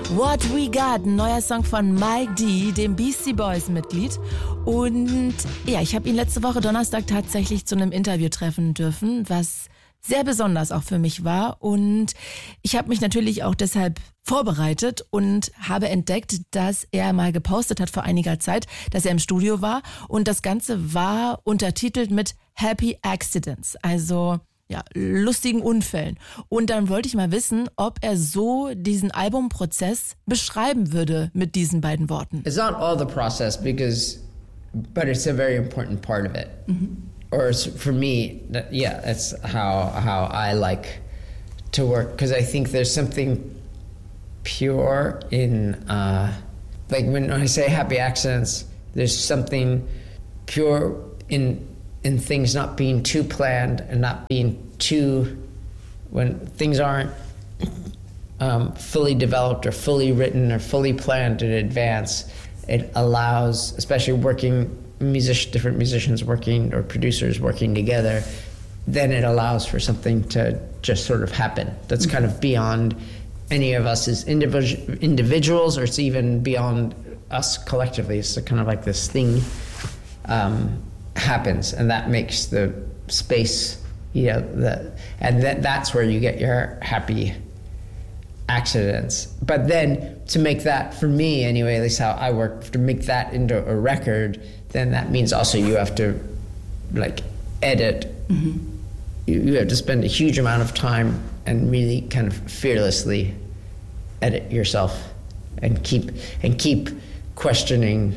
What We Got, ein neuer Song von Mike D, dem Beastie Boys Mitglied. Und ja, ich habe ihn letzte Woche Donnerstag tatsächlich zu einem Interview treffen dürfen, was sehr besonders auch für mich war. Und ich habe mich natürlich auch deshalb vorbereitet und habe entdeckt, dass er mal gepostet hat vor einiger Zeit, dass er im Studio war. Und das Ganze war untertitelt mit Happy Accidents, also ja, lustigen Unfällen. Und dann wollte ich mal wissen, ob er so diesen Albumprozess beschreiben würde mit diesen beiden Worten. It's not all the process but it's a very important part of it. Or for me, yeah, that's how I like to work, because I think there's something pure in like when I say happy accidents, there's something pure in things not being too planned and not being too, when things aren't fully developed or fully written or fully planned in advance, it allows, especially different musicians working or producers working together, then it allows for something to just sort of happen. That's kind of beyond any of us as individuals, or it's even beyond us collectively. It's kind of like this thing happens, and that makes the space, that's where you get your happy accidents. But then to make that, for me anyway, at least how I work, to make that into a record, then that means also you have to like edit. You have to spend a huge amount of time and really kind of fearlessly edit yourself and keep questioning.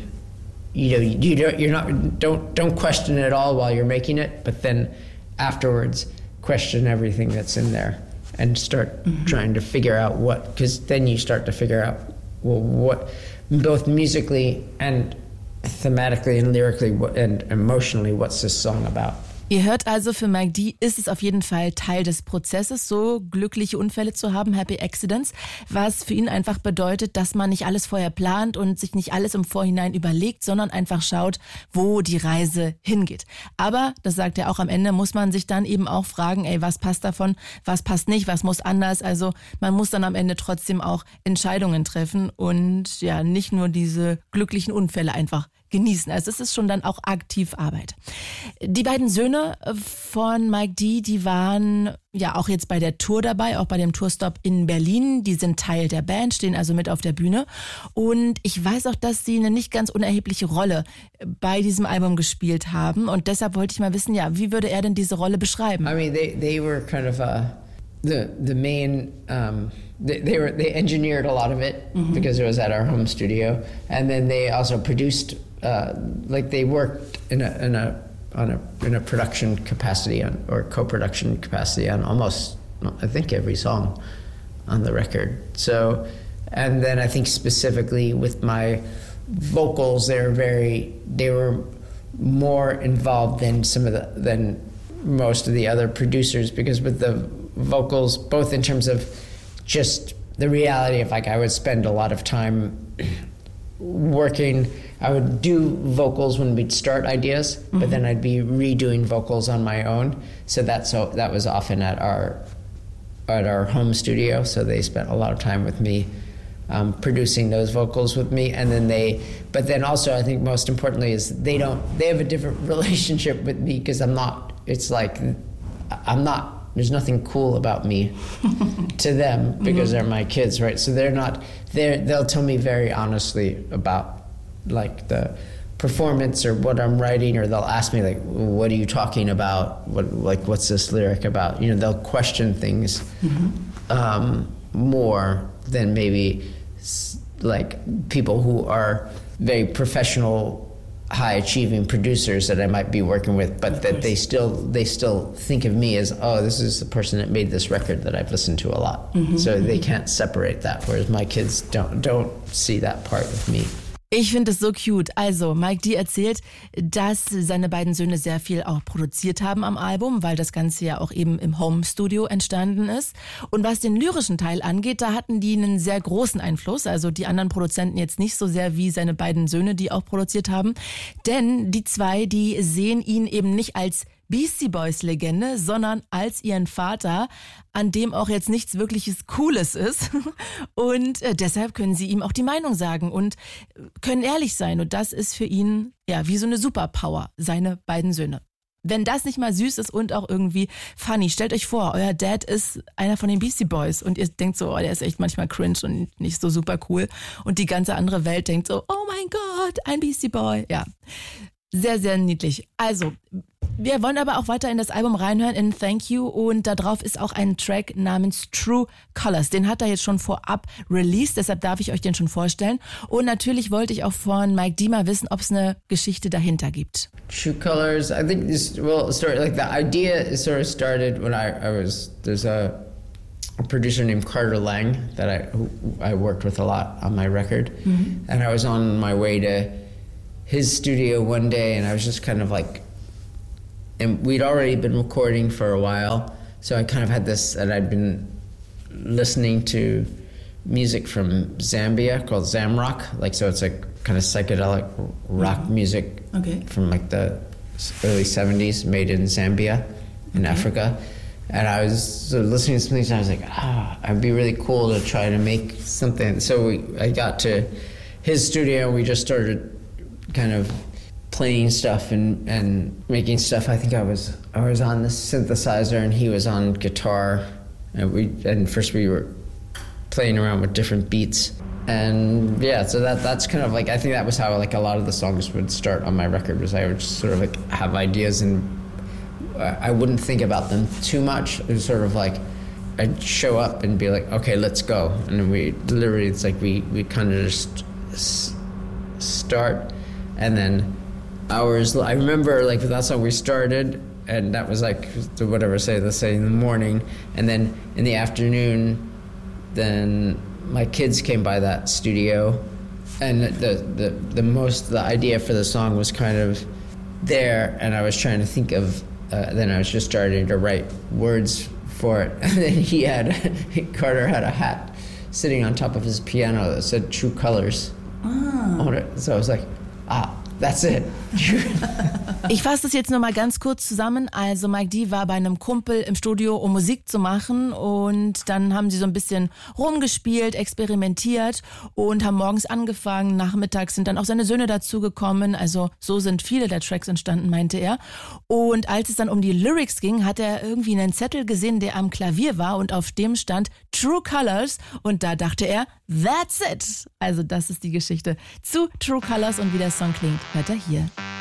Don't question it all while you're making it, but then afterwards question everything that's in there and start trying to figure out because then you start to figure out, well, what, both musically and thematically and lyrically and emotionally, what's this song about? Ihr hört also, für Mike D ist es auf jeden Fall Teil des Prozesses, so glückliche Unfälle zu haben, Happy Accidents, was für ihn einfach bedeutet, dass man nicht alles vorher plant und sich nicht alles im Vorhinein überlegt, sondern einfach schaut, wo die Reise hingeht. Aber, das sagt er auch am Ende, muss man sich dann eben auch fragen, was passt davon, was passt nicht, was muss anders. Also man muss dann am Ende trotzdem auch Entscheidungen treffen und ja, nicht nur diese glücklichen Unfälle einfach genießen. Also es ist schon dann auch aktiv Arbeit. Die beiden Söhne von Mike D, die waren ja auch jetzt bei der Tour dabei, auch bei dem Tourstop in Berlin. Die sind Teil der Band, stehen also mit auf der Bühne. Und ich weiß auch, dass sie eine nicht ganz unerhebliche Rolle bei diesem Album gespielt haben. Und deshalb wollte ich mal wissen, ja, wie würde er denn diese Rolle beschreiben? I mean, they were kind of the main. They engineered a lot of it because it was at our home studio, and then they also produced. They worked in a production capacity or co-production capacity on almost, I think, every song on the record. So, and then I think specifically with my vocals, they were more involved than most of the other producers, because with the vocals, both in terms of just the reality of, like, I would spend a lot of time working. I would do vocals when we'd start ideas, but then I'd be redoing vocals on my own. So that was often at our home studio. So they spent a lot of time with me, producing those vocals with me. And then but then also I think most importantly is they have a different relationship with me, because there's nothing cool about me to them, because they're my kids, right? So they'll tell me very honestly about like the performance or what I'm writing, or they'll ask me like, what are you talking about? What's this lyric about? They'll question things more than maybe like people who are very professional, high-achieving producers that I might be working with, but that they still think of me as, oh, this is the person that made this record that I've listened to a lot. So they can't separate that, whereas my kids don't see that part of me. Ich finde es so cute. Also, Mike D erzählt, dass seine beiden Söhne sehr viel auch produziert haben am Album, weil das Ganze ja auch eben im Home-Studio entstanden ist. Und was den lyrischen Teil angeht, da hatten die einen sehr großen Einfluss. Also die anderen Produzenten jetzt nicht so sehr wie seine beiden Söhne, die auch produziert haben. Denn die zwei, die sehen ihn eben nicht als Beastie Boys Legende, sondern als ihren Vater, an dem auch jetzt nichts wirkliches Cooles ist. Und deshalb können sie ihm auch die Meinung sagen und können ehrlich sein. Und das ist für ihn ja wie so eine Superpower, seine beiden Söhne. Wenn das nicht mal süß ist und auch irgendwie funny, stellt euch vor, euer Dad ist einer von den Beastie Boys und ihr denkt so, oh, der ist echt manchmal cringe und nicht so super cool. Und die ganze andere Welt denkt so, oh mein Gott, ein Beastie Boy. Ja, sehr, sehr niedlich. Also, wir wollen aber auch weiter in das Album reinhören, in Thank You, und da drauf ist auch ein Track namens True Colors. Den hat er jetzt schon vorab released, deshalb darf ich euch den schon vorstellen. Und natürlich wollte ich auch von Mike D mal wissen, ob es eine Geschichte dahinter gibt. True Colors, I think this, well, started, like the idea sort of started when there's a producer named Carter Lang that I worked with a lot on my record. Mm-hmm. And I was on my way to his studio one day and I was just kind of like, and we'd already been recording for a while, so I kind of had this, that I'd been listening to music from Zambia called Zamrock, like, so it's like kind of psychedelic rock music from like the early 70s, made in Zambia in Africa. And I was sort of listening to some things and I was like, it'd be really cool to try to make something. So I got to his studio and we just started kind of playing stuff and making stuff. I think I was on the synthesizer and he was on guitar, and first we were playing around with different beats, and yeah, so that's kind of like, I think that was how like a lot of the songs would start on my record, was I would just sort of like have ideas and I wouldn't think about them too much. It was sort of like I'd show up and be like, okay, let's go, and then we literally, it's like we kind of just start, and then hours. I remember like with that song we started, and that was like whatever, let's say in the morning, and then in the afternoon, then my kids came by that studio, and the idea for the song was kind of there, and I was trying to think of. Then I was just starting to write words for it, and then Carter had a hat sitting on top of his piano that said True Colors on it. So I was like, that's it. Ich fasse das jetzt nur mal ganz kurz zusammen. Also Mike D war bei einem Kumpel im Studio, um Musik zu machen, und dann haben sie so ein bisschen rumgespielt, experimentiert und haben morgens angefangen. Nachmittags sind dann auch seine Söhne dazugekommen. Also so sind viele der Tracks entstanden, meinte er. Und als es dann um die Lyrics ging, hat er irgendwie einen Zettel gesehen, der am Klavier war, und auf dem stand True Colors, und da dachte er, that's it. Also das ist die Geschichte zu True Colors, und wie der Song klingt, hört er hier.